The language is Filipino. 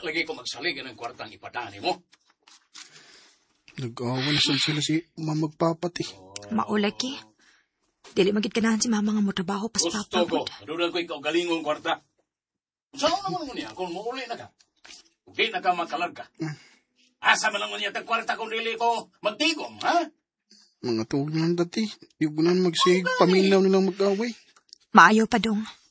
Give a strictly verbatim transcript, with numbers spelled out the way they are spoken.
lagi ko magsalig ng kwartang ipadani mo. Nag-awan saan sila si mamagpapat eh. Maulagi. Dili magit ganahan si mama nga mo trabaho pas Gusto papa ko, pod. madudan ko ikaw galingong kwarta. Saan naman mo niya kung mauli na ka? Kung di na ka makalarga. Asa man lang mo niya tag kwarta kung dili ko magtigom, ha? Mga tuwag naman dati. Yung gunan magsig, paminaw nilang mag-away. Maayo pa dong.